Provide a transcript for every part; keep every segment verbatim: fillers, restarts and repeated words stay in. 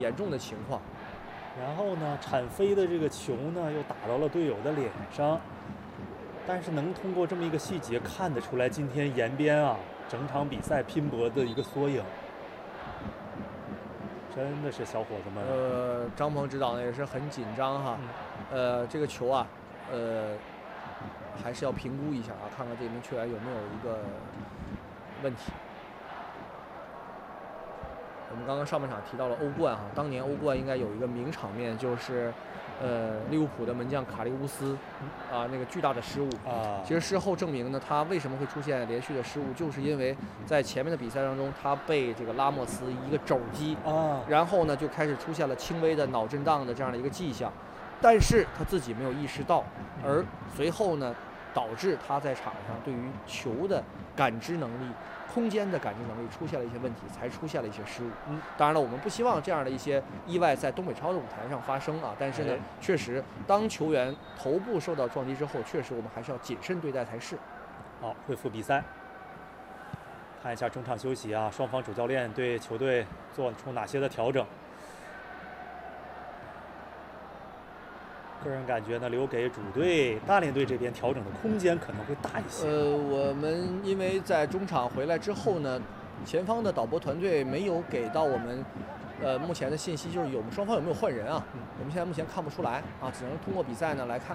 严重的情况。 然后呢，铲飞的这个球呢，又打到了队友的脸上。但是能通过这么一个细节看得出来，今天延边啊，整场比赛拼搏的一个缩影。真的是小伙子们。 呃，张鹏指导呢也是很紧张哈。嗯、呃，这个球啊，呃，还是要评估一下啊，看看这名球员有没有一个问题。我们刚刚上半场提到了欧冠哈，当年欧冠应该有一个名场面，就是呃利物浦的门将卡利乌斯啊那个巨大的失误啊。 其实事后证明呢，他为什么会出现连续的失误，就是因为在前面的比赛当中，他被这个拉莫斯一个肘击啊， 然后呢就开始出现了轻微的脑震荡的这样的一个迹象，但是他自己没有意识到，而随后呢导致他在场上对于球的感知能力。空间的感知能力出现了一些问题，才出现了一些失误。嗯，当然了，我们不希望这样的一些意外在东北超的舞台上发生啊。但是呢，确实，当球员头部受到撞击之后，确实我们还是要谨慎对待才是。 好，恢复比赛，看一下中场休息啊，双方主教练对球队做出哪些的调整。个人感觉呢，留给主队大连队这边调整的空间可能会大一些。 呃，我们因为在中场回来之后呢，前方的导播团队没有给到我们，呃，目前的信息就是有双方有没有换人啊？嗯、我们现在目前看不出来啊，只能通过比赛呢来看。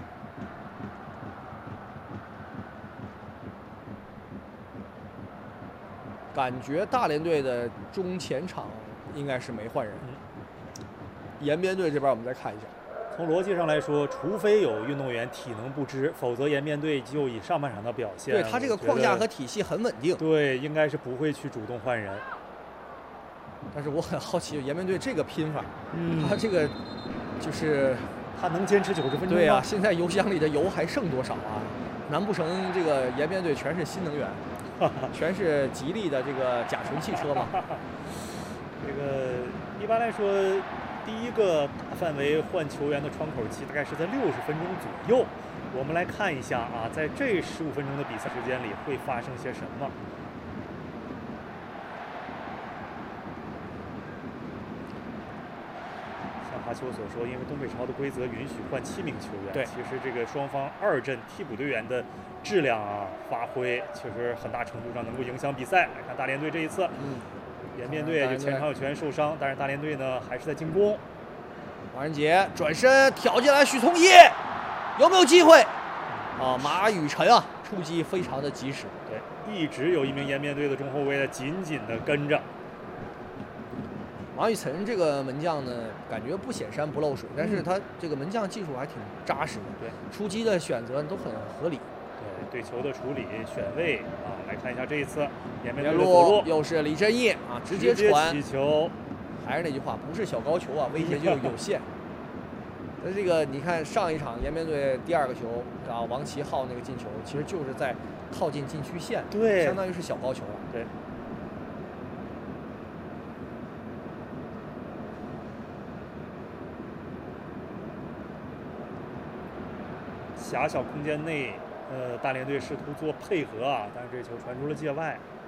感觉大连队的中前场应该是没换人。嗯、延边队这边我们再看一下。 从逻辑上来说，除非有运动员体能不支，否则延边队就以上半场的表现， 对他这个框架和体系很稳定， 对，应该是不会去主动换人。 但是我很好奇延边队这个拼法，嗯，他这个就是他能坚持九十分钟吗？ 对啊，现在油箱里的油还剩多少啊？难不成这个延边队全是新能源，全是吉利的这个甲醇汽车吗？ 这个一般来说。第一个大范围换球员的窗口期大概是在六十分钟左右。我们来看一下啊，在这十五分钟的比赛时间里会发生些什么。像哈秋所说，因为东北超的规则允许换七名球员， 对， 其实这个双方二阵替补队员的质量啊发挥，其实很大程度上能够影响比赛。来看大连队这一次，嗯。延边队就前场有球员受伤，但是大连队呢还是在进攻。 王仁杰转身挑进来，许从一有没有机会？啊，马雨辰啊，出击非常的及时。 对，一直有一名延边队的中后卫紧紧的跟着。 马雨辰这个门将呢，感觉不显山不漏水，但是他这个门将技术还挺扎实的。 对， 出击的选择都很合理。 对，对球的处理、选位啊，来看一下这一次延边队的左路，又是李振义啊，直接传起球。 还是那句话，不是小高球啊，威胁就有限。那这个你看上一场延边队第二个球啊，王琦浩那个进球，其实就是在靠近禁区线， 对， 相当于是小高球了。 对。狭小空间内。呃，大连队试图做配合啊，但是这球传出了界外。